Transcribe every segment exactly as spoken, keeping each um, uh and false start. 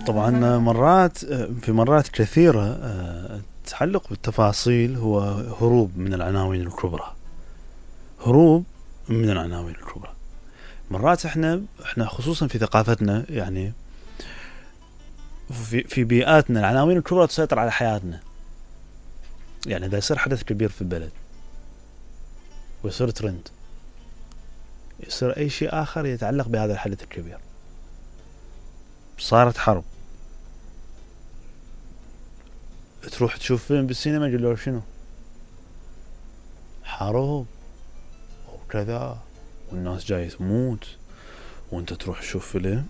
طبعا مرات في مرات كثيرة التعلق بالتفاصيل هو هروب من العناوين الكبرى، هروب من العناوين الكبرى. مرات احنا احنا خصوصا في ثقافتنا، يعني في في بيئاتنا العناوين الكبرى تسيطر على حياتنا. يعني اذا يصير حدث كبير في البلد ويصير ترند، يصير اي شيء اخر يتعلق بهذا الحدث الكبير. صارت حرب، تروح تشوف فيلم بالسينما يقول له شنو حرب وكذا والناس جاي تموت، وانت تروح تشوف فيلم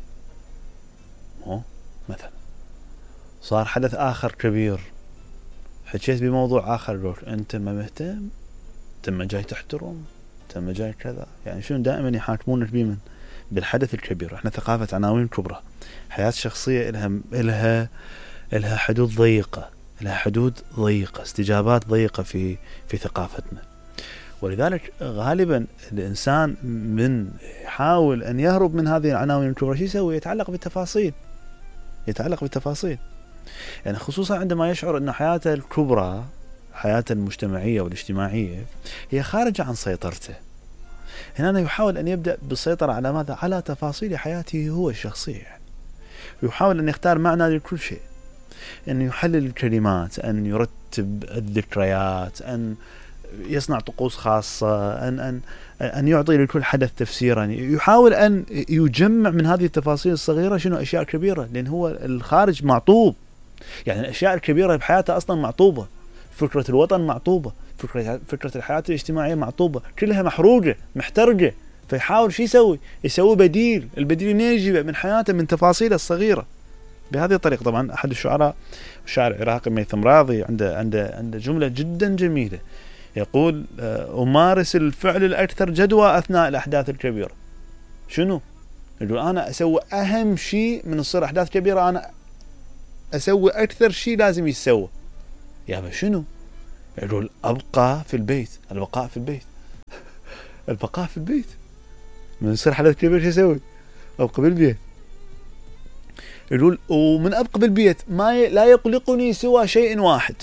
مو مثلا. صار حدث اخر كبير، حكيت بموضوع اخر يقول انت ما مهتم، انت ما جاي تحترم، انت ما جاي كذا. يعني شنو دائما يحاكمونك بمن؟ بالحدث الكبير. احنا ثقافة عناوين كبرى، حياة شخصية إلها إلها إلها حدود ضيقة، لها حدود ضيقة، استجابات ضيقة في في ثقافتنا. ولذلك غالبا الإنسان من يحاول أن يهرب من هذه العناوين الكبرى شو يسوي؟ يتعلق بالتفاصيل، يتعلق بالتفاصيل. يعني خصوصا عندما يشعر أن حياته الكبرى، حياته المجتمعية والاجتماعية هي خارجة عن سيطرته. هنا يحاول أن يبدأ بالسيطرة على ماذا؟ على تفاصيل حياته هو الشخصية. يحاول أن يختار معنى لكل شيء، أن يحلل الكلمات، أن يرتب الذكريات، أن يصنع طقوس خاصة، أن أن أن يعطي لكل حدث تفسيرا. يحاول أن يجمع من هذه التفاصيل الصغيرة شنو أشياء كبيرة، لأن هو الخارج معطوب. يعني الأشياء الكبيرة بحياته أصلا معطوبة، فكرة الوطن معطوبة، فكرة فكرة الحياة الاجتماعية معطوبة، كلها محروقة محترقة. فيحاول شو يسوي؟ يسوي بديل. البديل منين يجيبه؟ من حياته، من تفاصيله الصغيرة بهذه الطريقة. طبعا أحد الشعراء، الشاعر العراقي ميثم راضي، عنده عنده عنده جملة جدا جميلة، يقول أمارس الفعل الأكثر جدوى أثناء الأحداث الكبيرة. شنو؟ يقول أنا أسوي أهم شيء من تصير أحداث كبيرة، أنا أسوي أكثر شيء لازم يسوى. يا شنو؟ يقول أبقى في البيت، البقاء في البيت البقاء في البيت. من يصير حدث كبير شو يسوي؟ أبقى بالبيت. يقول ومن أبقى بالبيت ما ي... لا يقلقني سوى شيء واحد،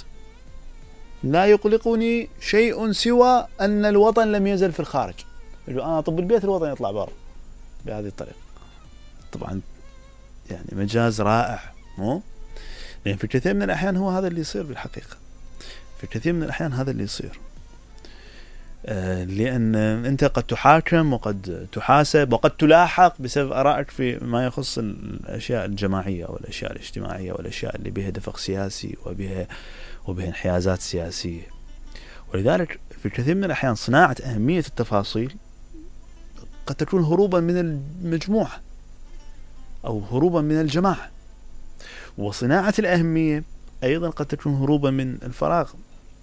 لا يقلقني شيء سوى أن الوطن لم يزل في الخارج. يقول أنا طب البيت الوطن يطلع برا بهذه الطريقة. طبعا يعني مجاز رائع، مو؟ لأن في كثير من الأحيان هو هذا اللي يصير بالحقيقة، في كثير من الأحيان هذا اللي يصير. آه لأن أنت قد تحاكم وقد تحاسب وقد تلاحق بسبب آرائك في ما يخص الأشياء الجماعية والأشياء الاجتماعية والأشياء اللي بها دفق سياسي وبها وبها انحيازات سياسية. ولذلك في كثير من الأحيان صناعة أهمية التفاصيل قد تكون هروبا من المجموعة أو هروبا من الجماعة، وصناعة الأهمية أيضا قد تكون هروبا من الفراغ.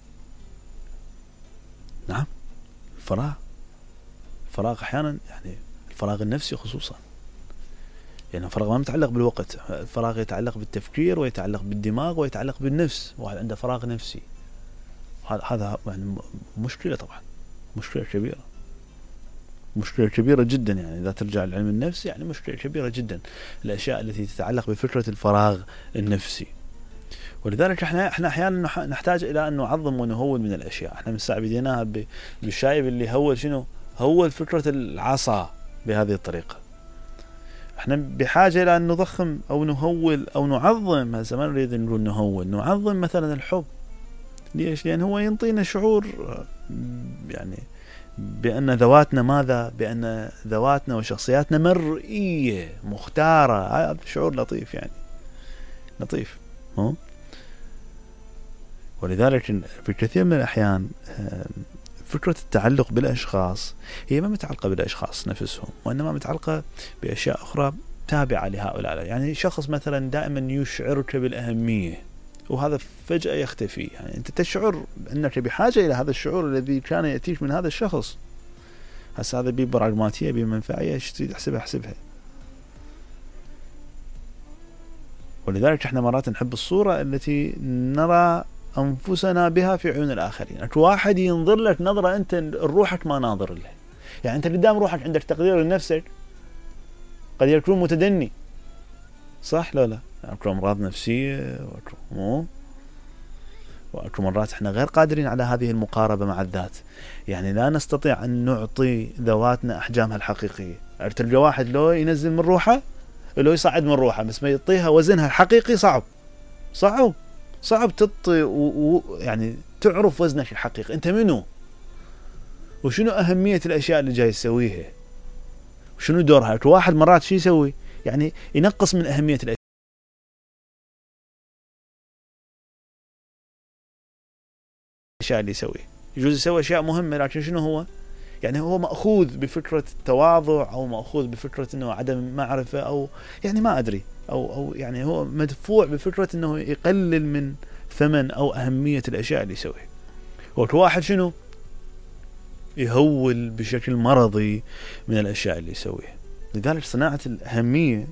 نعم، الفراغ، الفراغ أحيانا يعني الفراغ النفسي خصوصا، يعني الفراغ ما متعلق بالوقت، الفراغ يتعلق بالتفكير ويتعلق بالدماغ ويتعلق بالنفس. واحد عنده فراغ نفسي، هذا يعني مشكلة، طبعا مشكلة كبيرة، مشكلة كبيرة جدا. يعني إذا ترجع للعلم النفس يعني مشكلة كبيرة جدا الأشياء التي تتعلق بفكرة الفراغ النفسي. ولذلك احنا احنا احيانا نحتاج الى ان نعظم ونهول من الاشياء. احنا من ساعة بديناها بالشايب اللي هول شنو؟ هول فكرة العصا بهذه الطريقة. احنا بحاجة الى ان نضخم او نهول او نعظم. هذا ما نريد نقول نهول، نعظم مثلا الحب. ليش؟ لان هو ينطينا شعور يعني بان ذواتنا ماذا؟ بان ذواتنا وشخصياتنا مرئية مختارة. هذا شعور لطيف، يعني لطيف. ها؟ ولذلك في كثير من الأحيان فكرة التعلق بالأشخاص هي ما متعلقة بالأشخاص نفسهم، وإنما متعلقة بأشياء أخرى تابعة لهؤلاء. يعني شخص مثلا دائما يشعرك بالأهمية وهذا فجأة يختفي، يعني أنت تشعر أنك بحاجة إلى هذا الشعور الذي كان يأتيك من هذا الشخص. هسه هذا ببراغماتية بمنفعية، ايش تريد احسبها احسبها. ولذلك احنا مرات نحب الصورة التي نرى أنفسنا بها في عيون الآخرين. واحد ينظر لك نظرة أنت روحك ما ناظر له. يعني أنت قدام روحك عندك تقدير لنفسك قد يكون متدني، صح لا لا؟ اكو امراض نفسيه، واكو مو واكو مرات احنا غير قادرين على هذه المقاربه مع الذات. يعني لا نستطيع ان نعطي ذواتنا احجامها الحقيقيه. تلقى واحد لو ينزل من روحه لو يصعد من روحه، بس ما يعطيها وزنها الحقيقي صعب صعب صعب تعطي و... و... يعني تعرف وزنك الحقيقي، انت منو وشنو اهميه الاشياء اللي جاي تسويها وشنو دورها. واحد مرات شو يسوي؟ يعني ينقص من اهميه الاشياء اللي يسويه. يجوز يسوي اشياء مهمه، لكن شنو هو؟ يعني هو ماخوذ بفكره التواضع، او ماخوذ بفكره انه عدم معرفه، او يعني ما ادري، او او يعني هو مدفوع بفكره انه يقلل من ثمن او اهميه الاشياء اللي يسويها. وواحد شنو؟ يهول بشكل مرضي من الاشياء اللي يسويها. لذلك صناعه الاهميه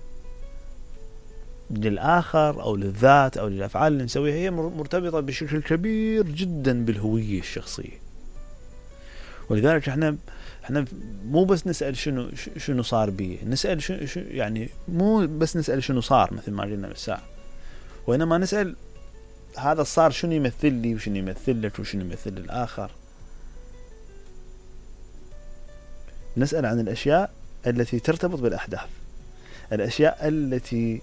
للآخر أو للذات أو للأفعال اللي نسويها هي مرتبطة بشكل كبير جدا بالهوية الشخصية. ولذلك احنا احنا مو بس نسأل شنو شنو صار بي، نسأل شنو يعني مو بس نسأل شنو صار مثل ما قلنا بالساعة، وإنما نسأل هذا الصار شنو يمثل لي وشنو يمثل لك وشنو يمثل للآخر. نسأل عن الأشياء التي ترتبط بالأحداث، الأشياء التي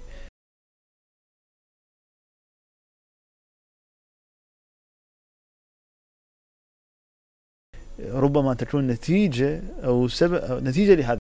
ربما تكون نتيجة أو سبب أو نتيجة لهذه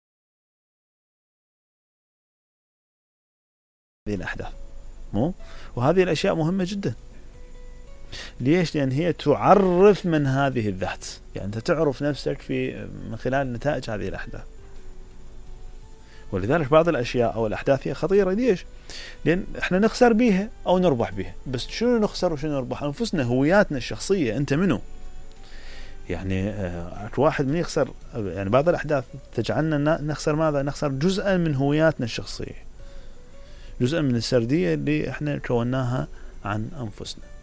الأحداث. مو وهذه الأشياء مهمة جدا. ليش؟ لأن هي تعرف من هذه الذات. يعني أنت تعرف نفسك في من خلال نتائج هذه الأحداث. ولذلك بعض الأشياء أو الأحداث هي خطيرة. ليش؟ لأن إحنا نخسر بيها أو نربح بيها. بس شنو نخسر وشنو نربح؟ أنفسنا، هوياتنا الشخصية. أنت منو؟ يعني آه واحد من يخسر، يعني بعض الأحداث تجعلنا نخسر ماذا؟ نخسر جزءا من هوياتنا الشخصية، جزءا من السردية اللي احنا كوناها عن أنفسنا.